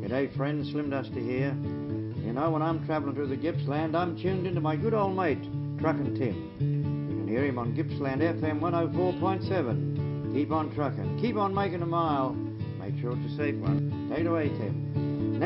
G'day friends, Slim Dusty here. You know, when I'm travelling through the Gippsland, I'm tuned into my good old mate, Truckin' Tim. You can hear him on Gippsland FM 104.7. Keep on trucking, keep on making a mile. Make sure it's a safe one. Take it away, Tim.